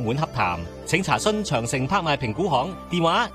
滿洽談。請查詢長城拍賣評估行電話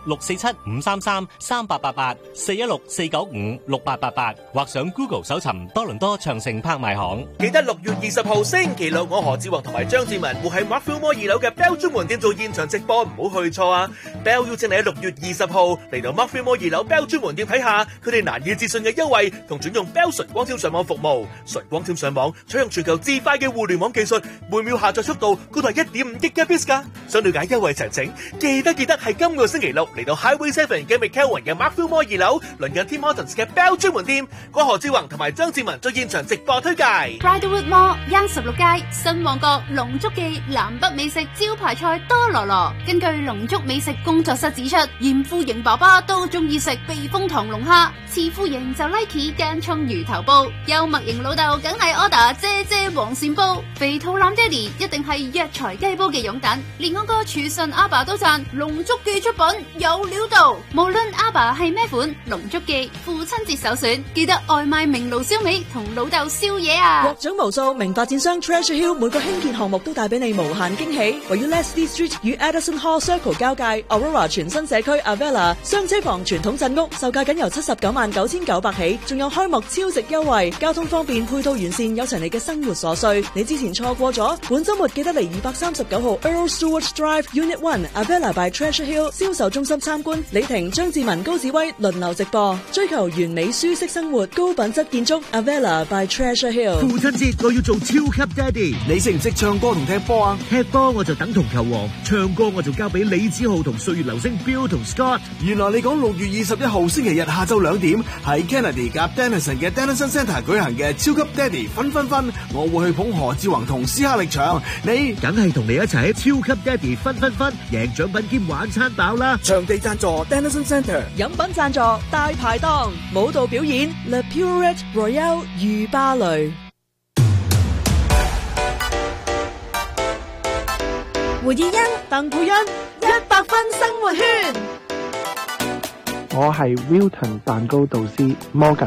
647-533-3888 或上 Google 搜尋多倫多長城拍賣行。 記得6月20號星期六，我何志宏同埋張志文會喺 Mark Fillmore 2樓嘅 Bell 專門店做現場直播，唔好去錯啊！ Bell 邀請你喺6月20號嚟到 Mark Fillmore 2樓 Bell 專門店睇下佢哋難以置信嘅優惠同轉用 Bell 純光纖上網服務。純光纖上網採用全球至快嘅互聯網技術，每秒下載速度高達 1.5 Gbps 㗎。想了解優惠詳情，記得係今個星期六嚟到 Highway 7嘅 McKelvin 嘅 Mark Fillmore 2樓，鄰近 Tim Hortons 嘅 Bell 專門店，我何志宏同埋張志文做現場直播推介。 Bridlewood Mall 16街新旺角龍竹記南北美食招牌菜多羅羅。根據龍竹美食工作室指出，嚴富型爸爸都中意食避風塘龍蝦，慈富型就 like 間葱魚頭煲，幽默型老豆梗係 order 姐黃鱔煲，肥肚腩爹哋一定係藥材雞煲嘅擁躉，連我個廚神阿爸都讚龍竹記出品有料到。無論阿爸係咩款，龍竹記父親節首選，記得外賣明爐燒味同老豆宵夜啊！ 獲獎無數，名發展商 Treasure Hill 每個興建項目都帶俾你無限驚喜。位於 Leslie Street 與 Addison Hall Circle 交界 Aurora 全新社區 Avella 雙車房傳統鎮屋，售價僅由799900起，仲有開幕超值優惠，交通方便，配套完善，有齊你嘅生活所需。你之前錯過咗，本週末記得嚟239號 Earl Stewart Drive Unit 1 Avella by Treasure Hill 銷售中心參觀。李婷、張志文、高子威輪流直播，追求完美舒適生活，高品質建築 Avella by Treasure Hill。 父親節我要做超級爹哋，你識唔識唱歌同踢波啊？踢波我就等同球王，唱歌我就交俾李子豪同歲月流星 Bill 同 Scott。 原來你講6月21號星期日下晝2點喺 Kennedy 夾 Dennison 嘅 Dennison Centre 舉行嘅超級爹哋分分分，我會去捧何志宏同斯克力場，你梗係同你一齊喺超級爹哋分分分，贏獎品兼玩餐飽啦！ 場地贊助 Dennison Centre， 飲品贊助大排檔，舞蹈表演 Le Purette Royale 御芭蕾。 胡以欣、 鄧佩欣100分生活圈。 我係 Wilton 蛋糕導師 Morgan。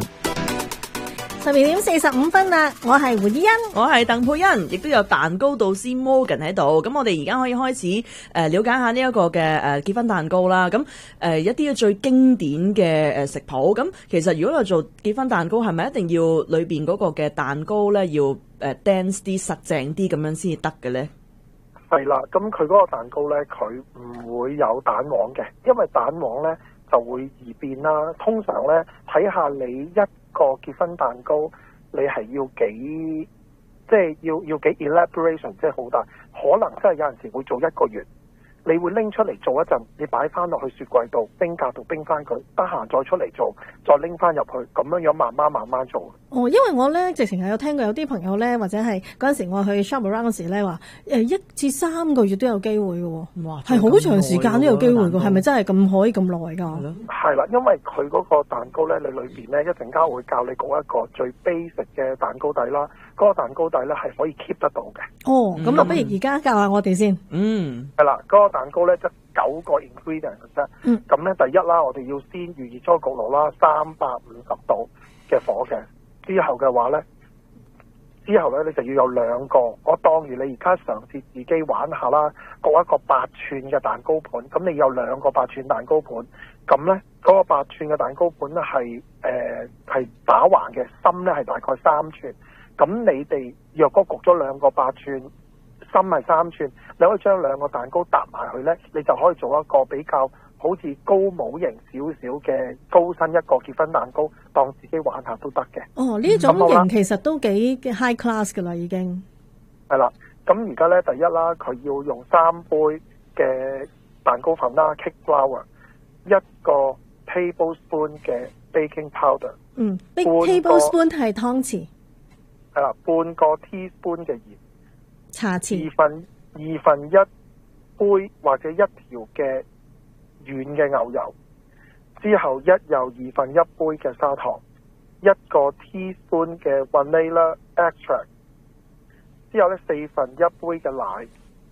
12:45啦，我係胡以欣， 我係鄧佩欣，亦都有蛋糕導師 Morgan 喺度。咁我哋而家可以開始了解下呢一個嘅結婚蛋糕啦。咁一啲最經典嘅食譜。咁其實如果有做結婚蛋糕，係咪一定要裏邊嗰個嘅蛋糕咧要dense 啲實淨啲咁樣先至得嘅咧？ 係啦，咁佢嗰個蛋糕咧，佢唔會有蛋黃嘅，因為蛋黃咧就會易變啦。通常咧睇下你一個結婚蛋糕，你係要幾，即係要幾 elaboration， 即係好大，可能真係有陣時會做1個月。你會拎出嚟做一陣，你擺翻落去雪櫃度冰格度冰翻佢，得閒再出嚟做，再拎翻入去，咁樣慢慢做。 哦，因為我咧直情係有聽過有啲朋友咧，或者係嗰陣時我去 shop around 嗰時咧話，1至3個月都有機會嘅喎。哇，係好長時間都有機會嘅，係咪真係咁可以咁耐㗎？ 係啦，因為佢嗰個蛋糕咧，你裏邊咧一陣間會教你講一個最 basic 嘅蛋糕底啦。嗰個蛋糕底咧係可以 keep 得到嘅。 哦，咁啊，不如而家教下我哋先。 係啦，嗰個蛋糕咧得9個 ingredient 嘅啫。咁咧第一啦，我哋要先預熱咗焗爐啦，350度嘅火嘅。之後嘅話咧，你就要有2個。我當如你而家嘗試自己玩下啦，焗一個8寸嘅蛋糕盤。咁你有2個8寸蛋糕盤。咁咧嗰個8寸嘅蛋糕盤咧係打橫嘅，深咧係大概3寸。咁你哋若果焗咗2個8寸，深係3寸，你可以將2個蛋糕搭埋去咧，你就可以做一個比較好似高模型少少嘅高身一個結婚蛋糕，當自己玩下都得嘅。 哦，呢種型其實都幾 high class 㗎啦，已經。係啦，咁而家咧第一啦，佢要用3杯嘅蛋糕粉啦 ，cake flour， 1個 tablespoon 嘅 baking powder。 big tablespoon 係湯匙。 係啦，半個 teaspoon 嘅鹽， 茶匙， 二分一杯或者1條嘅軟嘅牛油，之後1又2分1杯嘅砂糖，1個 teaspoon 嘅 vanilla extract， 之後咧4分1杯嘅奶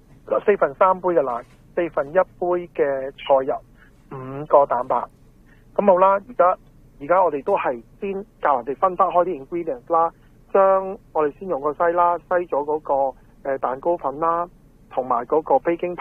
，4分3杯嘅奶，4分1杯嘅菜油，5個蛋白。咁好啦，而家我哋都係先教人哋分開啲 ingredients 啦。將我哋先用個篩啦，篩咗嗰個蛋糕粉啦，同埋嗰個 baking